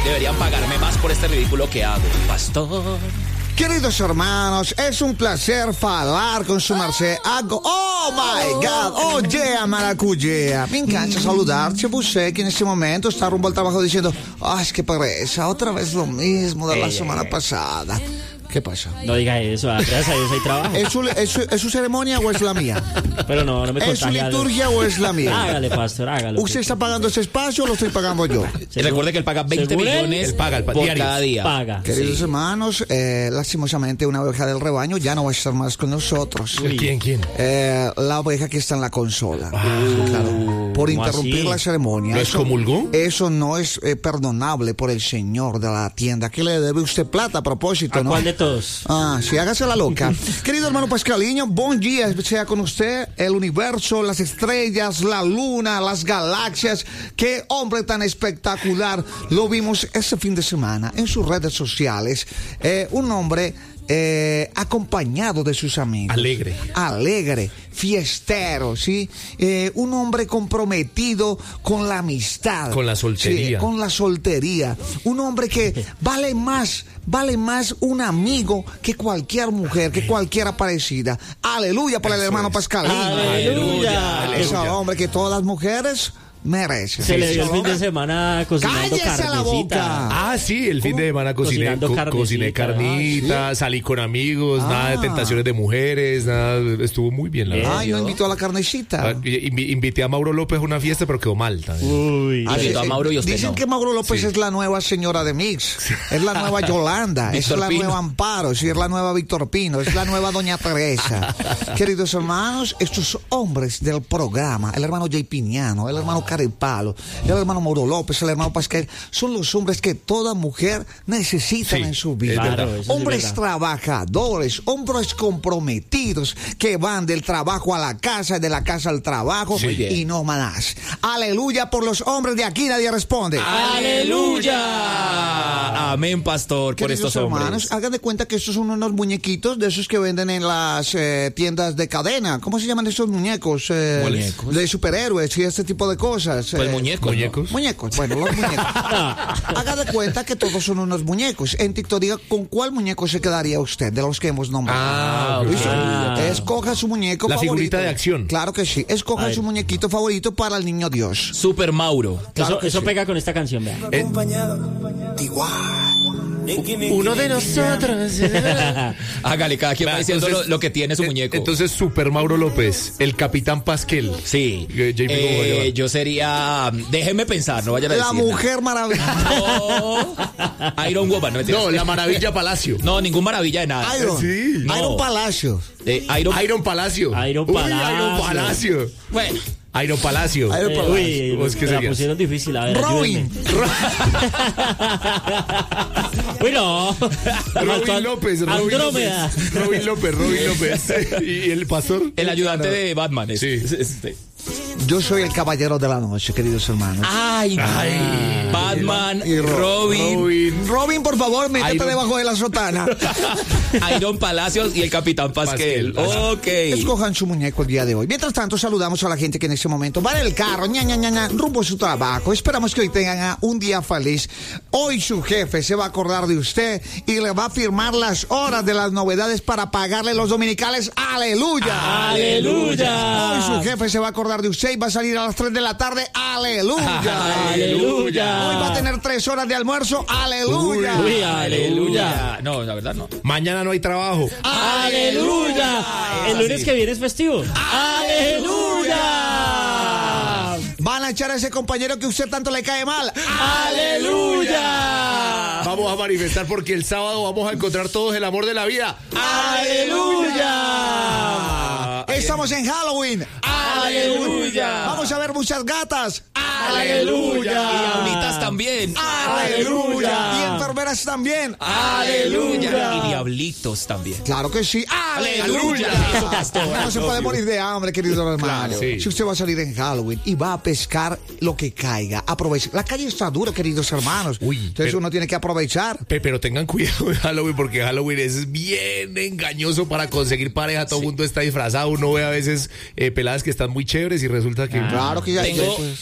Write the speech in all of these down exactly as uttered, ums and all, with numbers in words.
Deberían pagarme más por este ridículo que hago, pastor. Queridos hermanos, es un placer falar con su merced. Hago, oh my God, oh yeah, maracuyá. Me encanta saludarte, você que en este momento está rumbo al trabajo diciendo, ay, qué pereza, otra vez lo mismo de la Ey, semana ey, ey. pasada. ¿Qué pasa? No diga eso, ah, gracias a Dios hay trabajo. ¿Es su, es, su, ¿Es su ceremonia o es la mía? Pero no, no me ¿Es su contagie algo. liturgia o es la mía? Hágale, pastor, hágalo. ¿Usted está pagando ese espacio o lo estoy pagando yo? Y recuerde que él paga veinte Según él, millones él paga, el pa- por diarios. cada día. Paga. Queridos Sí. hermanos, eh, lastimosamente una oveja del rebaño ya no va a estar más con nosotros. Uy. ¿Quién, quién? Eh, la oveja que está en la consola. Claro, por ¿cómo interrumpir así? la ceremonia. ¿Lo Eso- excomulgó? Eso no es eh, perdonable por el señor de la tienda. ¿Qué le debe usted plata a propósito, ¿A no? cuál de todos? Ah, sí, hágase la loca. Querido hermano Pascaliño, buen día sea con usted, el universo, las estrellas, la luna, las galaxias. Qué hombre tan espectacular. Lo vimos ese fin de semana en sus redes sociales. Eh, un hombre eh, acompañado de sus amigos. Alegre. Alegre, fiestero, ¿sí? Eh, un hombre comprometido con la amistad. Con la soltería. Sí, con la soltería. Un hombre que vale más, vale más un amigo que cualquier mujer, que cualquier aparecida. Aleluya por el Eso hermano es. Pascalín. Aleluya. Ese Aleluya. hombre que todas las mujeres merecen. Se le dio el Ese fin de hombre- semana cocinando ¡Cállese la carnecita. boca! Ah, sí, el fin de semana cociné, Cocinando co- carnecita. cociné carnita, Ah, ¿sí? salí con amigos, Ah. nada de tentaciones de mujeres, nada, estuvo muy bien, la Bien. verdad. Ay, no invitó a la carnecita. Ah, invi- Invité a Mauro López a una fiesta, pero quedó mal también. Uy. Ah, Invitó a sí, Mauro y usted Dicen no. que Mauro López Sí. es la nueva señora de Mix, es la nueva Yolanda, es Víctor la Pino. nueva Amparo, sí, es la nueva Víctor Pino, es la nueva Doña Teresa. Queridos hermanos, estos hombres del programa, el hermano Jay Piñano, el hermano Caripalo, el hermano Mauro López, el hermano Pascal, son los hombres que toda mujer necesita Sí, en su es vida. verdad. Claro, eso sí es Hombres verdad. trabajadores, hombres comprometidos que van del trabajo a la casa, de la casa al trabajo Sí. y no más. Aleluya por los hombres de aquí, nadie responde. ¡Aleluya! Amén, pastor, por Queridos estos hombres. hermanos, hagan de cuenta que estos son unos muñequitos de esos que venden en las eh, tiendas de cadena. ¿Cómo se llaman esos muñecos? Eh, Muñecos. De superhéroes y este tipo de cosas. Pues eh, muñecos, ¿no? Muñecos. Muñecos, bueno, los muñecos. Haga de cuenta que todos son unos muñecos. En TikTok diga con cuál muñeco se quedaría usted de los que hemos nombrado. Ah, ¿Listo? ok. Escoja su muñeco La favorito. figurita de acción. Claro que sí. Escoja Ay. su muñequito favorito para el niño Dios. Super Mauro. Claro eso que eso sí. pega con esta canción, vea. Uno de nosotros. Hágale, cada quien va Va, diciendo entonces- lo, lo que tiene su Eh, muñeco. Entonces, Super Mauro López, el Capitán Pasquel. Sí. Eh, J P, ¿cómo va a Eh, llevar? yo sería. Déjenme pensar, no vayan a La decir. nada. mujer maravilla. No. Iron Woman, no mentiras. No, la Maravilla Palacio. No, ningún maravilla de nada. Iron. Sí. No. Iron Palacio. Eh, Iron. Iron Palacio. Iron Uy, Palacio. Iron Palacio. Bueno. Iron Palacio. Iron Eh, Palacio. uy, ¿Vos qué me la serías? pusieron difícil, a ver, Robin. ayúdenme. Uy, no. Robin López, Robin Andrómeda. López. Robin López, Robin López. ¿Y el pastor? El ayudante de Batman. es- Sí. es- este. Yo soy el caballero de la noche, queridos hermanos. Ay, Ay. Batman, Y Ro- Robin, Robin. Robin, por favor, métete Iron- debajo de la sotana. Iron Palacios y el Capitán Pasquel. Pasquel. Ok. Escojan su muñeco el día de hoy. Mientras tanto, saludamos a la gente que en este momento va en el carro, ña, ña, ña, ña, rumbo a su trabajo. Esperamos que hoy tengan ah, un día feliz. Hoy su jefe se va a acordar de usted y le va a firmar las horas de las novedades para pagarle los dominicales. ¡Aleluya! ¡Aleluya! Hoy su jefe se va a acordar de usted y va a salir a las tres de la tarde. ¡Aleluya! ¡Aleluya! Hoy va a tener tres horas de almuerzo. ¡Aleluya! Uy, aleluya. No, la verdad no. Mañana no hay trabajo. ¡Aleluya! El lunes que viene es festivo. ¡Aleluya! Van a echar a ese compañero que a usted tanto le cae mal. ¡Aleluya! Vamos a manifestar porque el sábado vamos a encontrar todos el amor de la vida. ¡Aleluya! Estamos en Halloween. ¡Aleluya! Vamos a ver muchas gatas. ¡Aleluya! Y bonitas también. ¡Aleluya! Y enfermeras también. ¡Aleluya! Y diablitos también. Claro que sí. Aleluya. Eso, pastor. No se puede morir de hambre, querido hermano. sí. Si usted va a salir en Halloween y va a pescar lo que caiga, aproveche. La calle está dura, queridos hermanos. Uy, Entonces pero- uno tiene que aprovechar. Pe- Pero tengan cuidado en Halloween porque Halloween es bien engañoso para conseguir pareja. Todo el mundo está disfrazado. Uno ve a veces eh, peladas que están muy chéveres y resulta que... Claro que ya Tengo, pues. tengo consulta.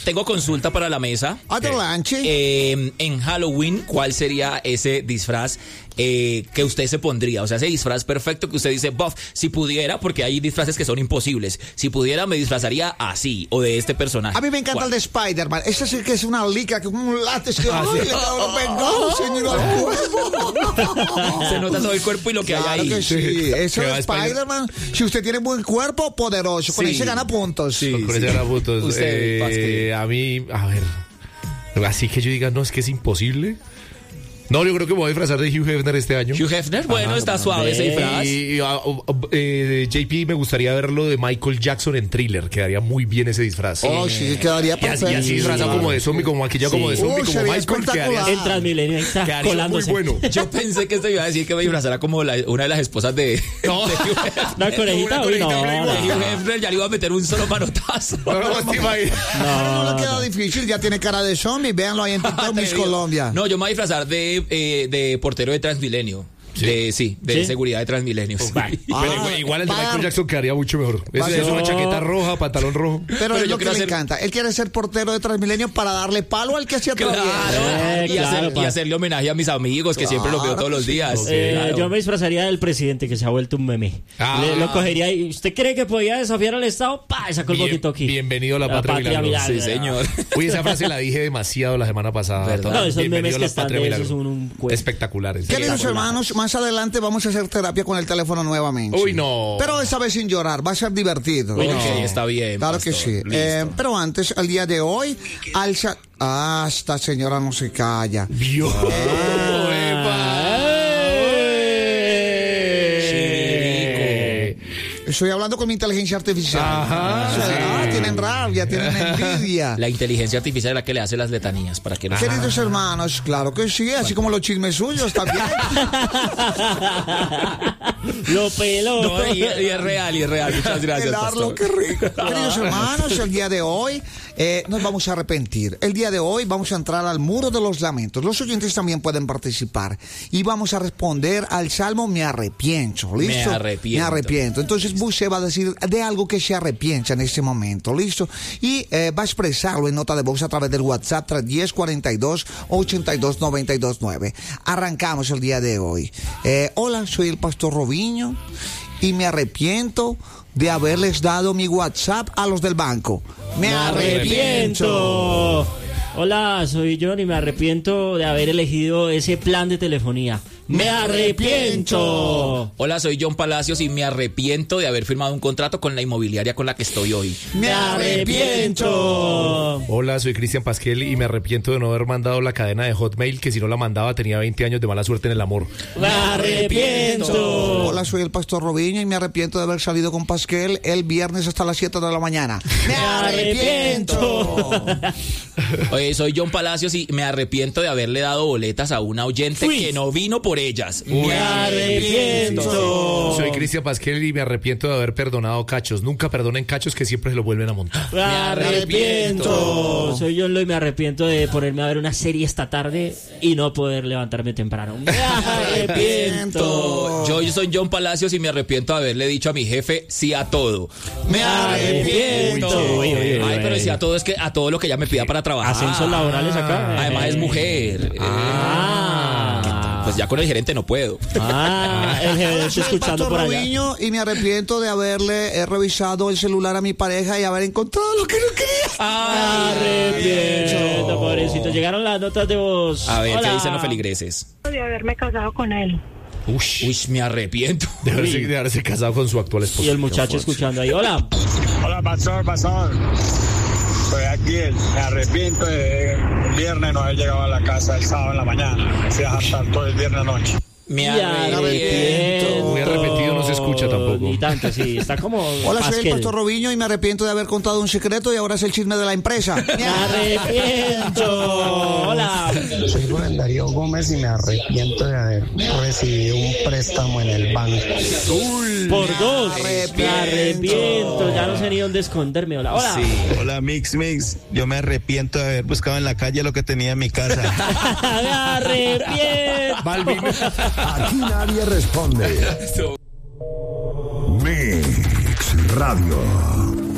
consulta para la mesa. Adelante. Eh, en Halloween, ¿cuál sería ese disfraz eh, que usted se pondría? O sea, ese disfraz perfecto que usted dice, buff, si pudiera, porque hay disfraces que son imposibles, si pudiera me disfrazaría así, o de este personaje. A mí me encanta ¿Cuál? el de Spider-Man. Ese sí que es una lica, que como un látex que ay, le quedó pegado, señor, al cuerpo. Se nota todo el cuerpo y lo que Claro hay ahí. que sí. Ese Que de va Spider-Man, si usted tiene buen cuerpo, poderoso. Con Sí. ese gana puntos. Sí, Con sí. ese gana puntos. Usted, Eh, Pasquel. a mí, a ver. Así que yo diga, no, es que es imposible. No, yo creo que me voy a disfrazar de Hugh Hefner este año. Hugh Hefner, bueno, está suave ese disfraz. Y, y, ah, oh, oh, eh, J P me gustaría verlo de Michael Jackson en Thriller. Quedaría muy bien ese disfraz. Oh, sí, quedaría Y así, perfecto. y así disfrazado como de zombie, como maquillado como de zombie, Uy, como sería Michael. espectacular. Quedaría, En Transmilenio ahí está quedaría muy colándose. bueno. Yo pensé que esto iba a decir que me disfrazara como la- una de las esposas de, No. de Hugh Hefner. Una conejita, uy, no, Una no. conejita, De Hugh Hefner ya le iba a meter un solo manotazo. No, no, no, te imaginas. No, no le queda difícil, ya tiene cara de zombie. Véanlo ahí en TikTok, Miss Atrevido. Colombia. No, yo me voy a disfrazar de, eh, de portero de Transmilenio. Sí. De, sí, de ¿Sí? seguridad de Transmilenio. sí. Vale. Ah, Pero igual, igual el de va- Michael Jackson quedaría mucho mejor. Es, va- es una no. chaqueta roja, pantalón rojo. Pero, Pero es yo lo que quiero le hacer- encanta. Él quiere ser portero de Transmilenio para darle palo al que hacía Claro, Eh, y, claro, hacer- y pa. hacerle homenaje a mis amigos que siempre los veo todos los días. Eh, Claro. Yo me disfrazaría del presidente que se ha vuelto un meme. Ah. Le- lo cogería y ¿usted cree que podía desafiar al Estado? ¡Pah! Sacó el Bien- boquito aquí. bienvenido a la patria milagrosa. milagrosa. Sí, señor. Uy, esa frase la dije demasiado la semana pasada. ¿Verdad? No, esos Bienvenido memes a que la están patria de esos milagrosa. son un cuento. Espectaculares. Queridos hermanos, más adelante vamos a hacer terapia con el teléfono nuevamente. Uy, no. Pero esta vez sin llorar, va a ser divertido. Ok, está bien. Claro que pastor. sí. Listo. Eh, pero antes, el día de hoy, alza. Ah, esta señora no se calla. Dios. Estoy hablando con mi inteligencia artificial. Ajá, Ah, sí. tienen rabia, tienen envidia. La inteligencia artificial es la que le hace las letanías para que no Queridos hermanos, claro que sí, así como los chismes suyos también. Lo peló. No, y, y es real, y es real. Muchas gracias, Pelarlo, pastor. qué rico. Queridos hermanos, el día de hoy eh, nos vamos a arrepentir. El día de hoy vamos a entrar al muro de los lamentos. Los oyentes también pueden participar. Y vamos a responder al salmo Me arrepiento. ¿Listo? Me arrepiento. Me arrepiento. Entonces Buse va a decir de algo que se arrepienta en este momento. ¿Listo? Y eh, va a expresarlo en nota de voz a través del WhatsApp tres uno cero, cuarenta y dos, ochenta y dos, noventa y dos nueve. Arrancamos el día de hoy. Eh, hola, soy el pastor Roviño y me arrepiento de haberles dado mi WhatsApp a los del banco. Me, Me arrepiento. arrepiento. Hola, soy John y me arrepiento de haber elegido ese plan de telefonía. Me arrepiento. Hola, soy John Palacios y me arrepiento de haber firmado un contrato con la inmobiliaria con la que estoy hoy. Me arrepiento. Hola, soy Cristian Pasquel y me arrepiento de no haber mandado la cadena de Hotmail, que si no la mandaba tenía veinte años de mala suerte en el amor. Me arrepiento. Hola, soy el pastor Roviño y me arrepiento de haber salido con Pasquel el viernes hasta las siete de la mañana. Me arrepiento. Oye, soy John Palacios y me arrepiento de haberle dado boletas a una oyente Uy. que no vino por ellas. Me arrepiento. Soy Cristian Pasquel y me arrepiento de haber perdonado cachos. Nunca perdonen cachos que siempre se los vuelven a montar. Me arrepiento. Soy John Lo y me arrepiento de ponerme a ver una serie esta tarde y no poder levantarme temprano. Me arrepiento. Yo, yo soy John Palacios y me arrepiento de haberle dicho a mi jefe sí a todo. Me arrepiento. Uy, uy, uy, Ay, pero uy. sí a todo es que a todo lo que ella me pida para trabajar. Ascensos laborales acá. Además es mujer. Ah. Pues ya con el gerente no puedo. Ah, el jefe Hola, está soy el escuchando pastor por allá. Roviño y me arrepiento de haberle eh, revisado el celular a mi pareja y haber encontrado lo que no quería. Me arrepiento, pobrecito. Llegaron las notas de voz. A ver, ¿qué Hola. dicen los feligreses? De haberme casado con él. Uy, Uy, me arrepiento. de haberse, de haberse casado con su actual esposo. Y el muchacho escuchando ahí. Hola. Hola, pastor, pastor. Soy Aquiel. Me arrepiento de el viernes no haber llegado a la casa el sábado en la mañana. Me fui a jantar todo el viernes anoche. Me Y arrepiento. Muy arrepentido no se escucha tampoco. Ni tanto, sí. Está como. Hola, soy el Pasquel. pastor Roviño y me arrepiento de haber contado un secreto y ahora es el chisme de la empresa. Me arrepiento. Hola. Soy Rubén Darío Gómez y me arrepiento de haber recibido un préstamo en el banco. Por dos. arrepiento. Me arrepiento. Ya no sé ni dónde esconderme. Hola. Hola. Hola Mix Mix, yo me arrepiento de haber buscado en la calle lo que tenía en mi casa. Me arrepiento. Balvin. Aquí nadie responde. Mix Radio.